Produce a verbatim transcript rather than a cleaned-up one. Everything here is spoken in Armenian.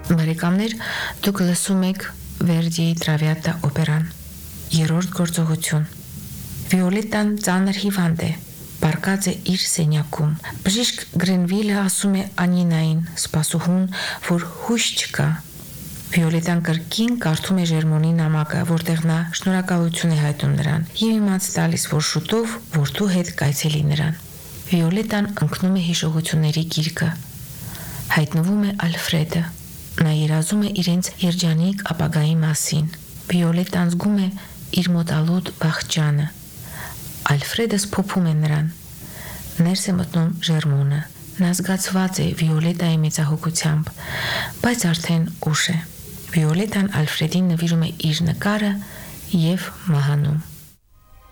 Բարեկամներ, դուք լսում եք Վերդիի Տրավիատա օպերան, երրորդ գործողություն։ Վիոլետան ծանր հիվանդ է, պառկած է իր սենյակում։ Բժիշկ Գրենվիլը ասում է Անինային, սպասուհուն, որ հույս չկա։ Վիոլետան կրկին կարդում է Ժերմոնի նամակը, որտեղ նա շնորհակալություն է հայտնում նրան եւ իմաց տալիս, որ շուտով որդու հետ կայցելի նրան։ Վիոլետան ընկնում է հիշողությունների գիրկը։ Հայտնվում է Ալֆրեդը։ Նա երազում է իրենց երջանիկ ապագայի մասին։ Վիոլետան զգում է իր մոտալուտ վախճանը։ Ալֆրեդը սփոփում է նրան։ Ներս է մտնում Ժերմոնը։ Նա զգացված է Վիոլետայի մեծահոգությամբ, բայց արդեն ուշ է։ Վիոլետան Ալֆրեդին նվիրում է իր նկարը եւ մահանում։